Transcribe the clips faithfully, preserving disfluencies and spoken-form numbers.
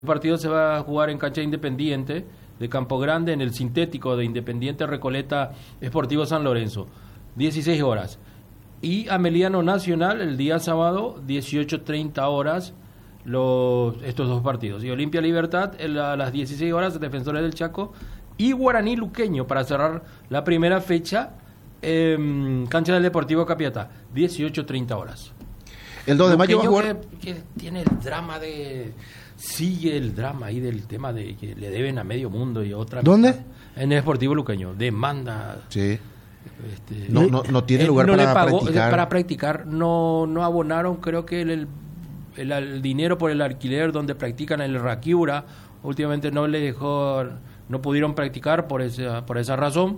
El partido se va a jugar en cancha Independiente de Campo Grande, en el sintético de Independiente Recoleta Sportivo San Lorenzo, dieciséis horas. Y Ameliano Nacional el día sábado, dieciocho treinta horas, los, estos dos partidos. Y Olimpia Libertad el, a las dieciséis horas, Defensores del Chaco y Guaraní Luqueño para cerrar la primera fecha, eh, cancha del Deportivo Capiatá, dieciocho treinta horas. El dos de mayo va a jugar. Que, que tiene el drama de... Sigue el drama ahí del tema de que le deben a medio mundo y otra. ¿Dónde? En el Sportivo Luqueño. Demanda. Sí. Este, no, no, no tiene lugar no para le pagó, practicar. Para practicar. No, no abonaron, creo que el, el, el, el dinero por el alquiler donde practican el Raquiura. Últimamente no le dejó, no pudieron practicar por esa, por esa razón.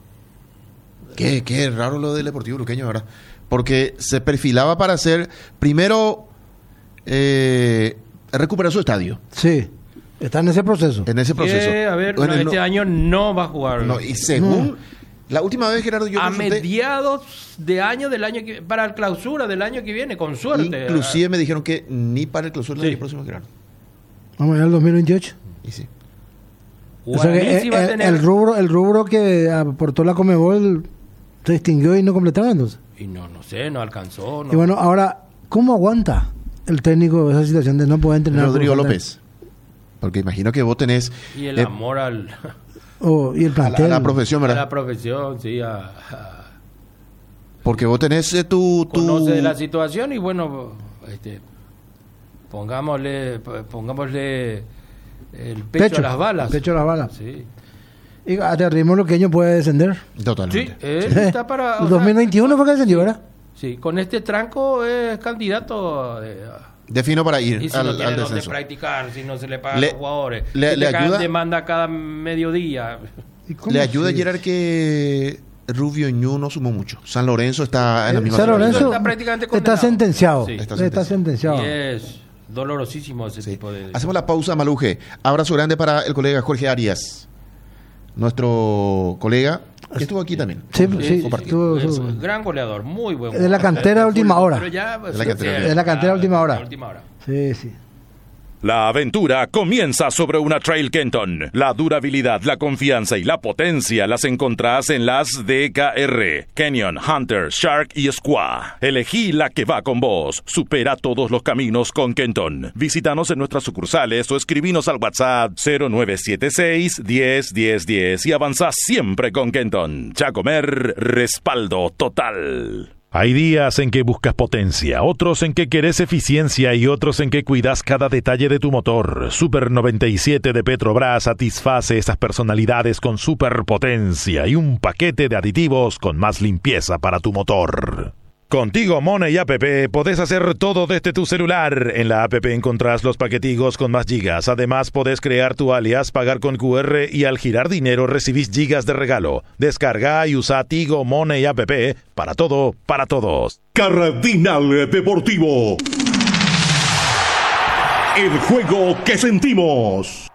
Qué, qué raro lo del Deportivo Luqueño, ¿verdad? Porque se perfilaba para hacer primero eh, recuperar su estadio. Sí, está en ese proceso. En ese proceso. Que, a ver, bueno, no, este no, año no va a jugar. No, y según No. la última vez, Gerardo, yo a consulté, mediados de año del año que para el clausura del año que viene, con suerte. inclusive me dijeron que ni para el clausura Sí. del próximo, Gerardo. Vamos a ir al dos mil veintiocho. Y sí. O sea que Guaraní sí el, va a el- tener- el rubro, el rubro que aportó la Comebol se extinguió y no completaron entonces. Y no, no sé, no alcanzó. No. Y bueno, ahora, ¿cómo aguanta el técnico esa situación de no poder entrenar? Rodrigo por falta- López. Porque imagino que vos tenés Y el eh, amor al, Oh, y el a, la, plantel. a la profesión, a ¿verdad? la profesión, sí, a, a- Porque vos tenés eh, tu, tu... conoce de la situación y bueno, este, pongámosle, pongámosle el pecho, Pecho, a las balas. pecho a las balas. Sí, Y a ritmo Luqueño puede descender. sí, Totalmente. él está para. o El sea, dos mil veintiuno fue que descendió, ¿verdad? Sí, con este tranco es candidato. De, Defino para ir y si al, no tiene al dónde descenso. practicar, si no se le pagan Le- a los jugadores, le- si le te caen ayuda- demanda cada mediodía. ¿Y cómo Le ayuda sí? Gerard que Rubio Ñu no sumó mucho. San Lorenzo está en la Eh, misma San situación. Lorenzo Está prácticamente está condenado. sentenciado. Sí. Está Está sentenciado. sentenciado. Y es dolorosísimo ese Sí. tipo de. Hacemos la pausa, Maluje. Abrazo grande para el colega Jorge Arias, nuestro colega, que estuvo aquí también. Sí, Con- sí, compartiendo. estuvo- Es estuvo- un gran goleador, muy buen De la jugador. cantera de última hora. Pero ya, pues, De la cantera. sí, De la cantera de última hora. de última hora. Sí, sí. La aventura comienza sobre una Trail Kenton. La durabilidad, la confianza y la potencia las encontrás en las D K R. Canyon, Hunter, Shark y Squaw. Elegí la que va con vos. Supera todos los caminos con Kenton. Visítanos en nuestras sucursales o escribinos al WhatsApp cero nueve siete seis, diez, diez, diez y avanzá siempre con Kenton. Chacomer, respaldo total. Hay días en que buscas potencia, otros en que querés eficiencia y otros en que cuidas cada detalle de tu motor. Super noventa y siete de Petrobras satisface esas personalidades con superpotencia y un paquete de aditivos con más limpieza para tu motor. Contigo Money App podés hacer todo desde tu celular. En la app encontrás los paquetigos con más gigas. Además podés crear tu alias, pagar con Q R y al girar dinero recibís gigas de regalo. Descarga y usa Tigo Money App para todo, para todos. Cardinal Deportivo. El juego que sentimos.